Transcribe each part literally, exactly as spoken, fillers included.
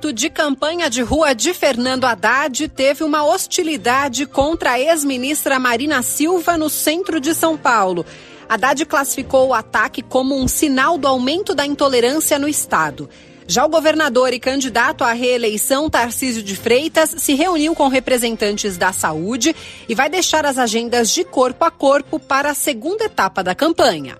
momento de campanha de rua de Fernando Haddad teve uma hostilidade contra a ex-ministra Marina Silva no centro de São Paulo. Haddad classificou o ataque como um sinal do aumento da intolerância no estado. Já o governador e candidato à reeleição, Tarcísio de Freitas, se reuniu com representantes da saúde e vai deixar as agendas de corpo a corpo para a segunda etapa da campanha.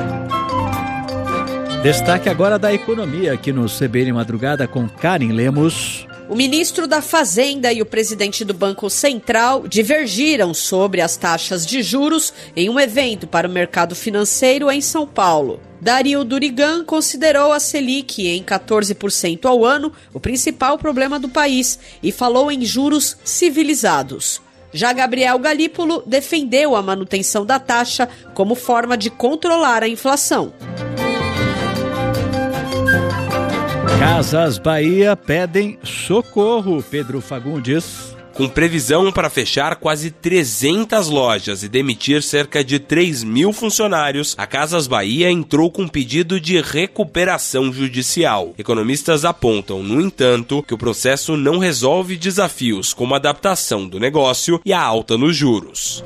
Destaque agora da economia aqui no C B N Madrugada com Karen Lemos. O ministro da Fazenda e o presidente do Banco Central divergiram sobre as taxas de juros em um evento para o mercado financeiro em São Paulo. Dario Durigan considerou a Selic em quatorze por cento ao ano o principal problema do país e falou em juros civilizados. Já Gabriel Galípolo defendeu a manutenção da taxa como forma de controlar a inflação. Casas Bahia pedem socorro, Pedro Fagundes. Com previsão para fechar quase trezentas lojas e demitir cerca de três mil funcionários, a Casas Bahia entrou com pedido de recuperação judicial. Economistas apontam, no entanto, que o processo não resolve desafios como a adaptação do negócio e a alta nos juros.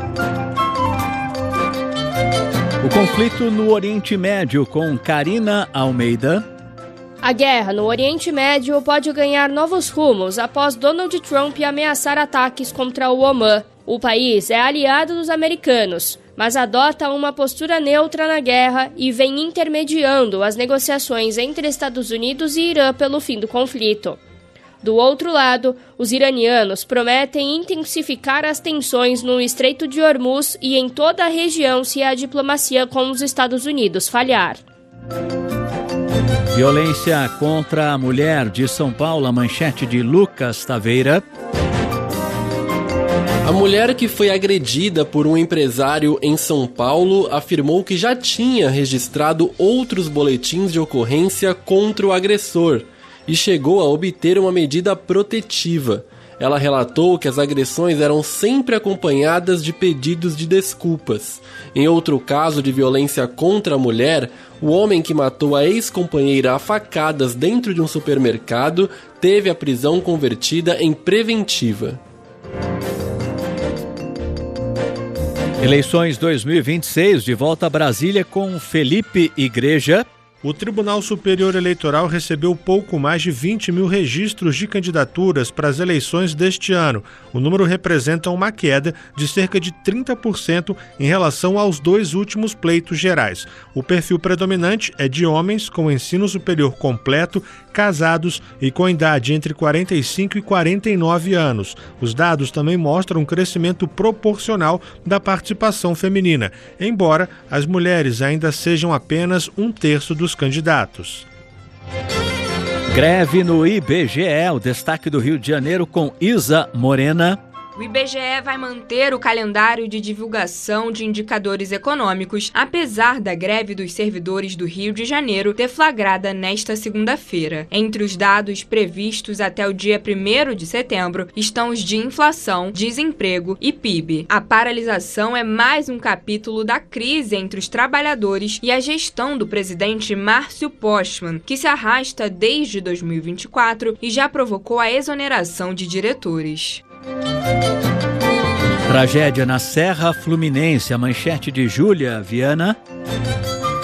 O conflito no Oriente Médio com Karina Almeida. A guerra no Oriente Médio pode ganhar novos rumos após Donald Trump ameaçar ataques contra o Omã. O país é aliado dos americanos, mas adota uma postura neutra na guerra e vem intermediando as negociações entre Estados Unidos e Irã pelo fim do conflito. Do outro lado, os iranianos prometem intensificar as tensões no Estreito de Hormuz e em toda a região se a diplomacia com os Estados Unidos falhar. Violência contra a mulher de São Paulo, a manchete de Lucas Taveira. A mulher que foi agredida por um empresário em São Paulo afirmou que já tinha registrado outros boletins de ocorrência contra o agressor e chegou a obter uma medida protetiva. Ela relatou que as agressões eram sempre acompanhadas de pedidos de desculpas. Em outro caso de violência contra a mulher, o homem que matou a ex-companheira a facadas dentro de um supermercado teve a prisão convertida em preventiva. Eleições dois mil e vinte e seis, de volta a Brasília com Felipe Igreja. O Tribunal Superior Eleitoral recebeu pouco mais de vinte mil registros de candidaturas para as eleições deste ano. O número representa uma queda de cerca de trinta por cento em relação aos dois últimos pleitos gerais. O perfil predominante é de homens com ensino superior completo, casados e com idade entre quarenta e cinco e quarenta e nove anos. Os dados também mostram um crescimento proporcional da participação feminina, embora as mulheres ainda sejam apenas um terço dos candidatos. Greve no I B G E, o destaque do Rio de Janeiro com Isa Morena. O I B G E vai manter o calendário de divulgação de indicadores econômicos, apesar da greve dos servidores do Rio de Janeiro deflagrada nesta segunda-feira. Entre os dados previstos até o dia primeiro de setembro estão os de inflação, desemprego e P I B. A paralisação é mais um capítulo da crise entre os trabalhadores e a gestão do presidente Márcio Postman, que se arrasta desde dois mil e vinte e quatro e já provocou a exoneração de diretores. Tragédia na Serra Fluminense, a manchete de Júlia Viana.